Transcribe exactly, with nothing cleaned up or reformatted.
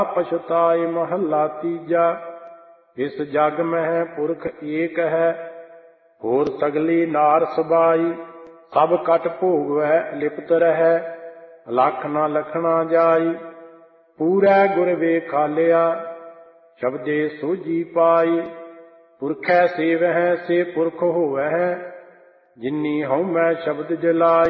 पछुताए महला तीजा। इस जग मह पुरख एक है, होर सगली नार सबाई। सब कट भोग वह लिप्त रह, लख न लखना जाई। पूरै गुर वेखालिया, शब्दे सोझी पाई। पुरखै सेवह से पुरख होवै, जिन्नी हਉ मैं शब्द जलाई।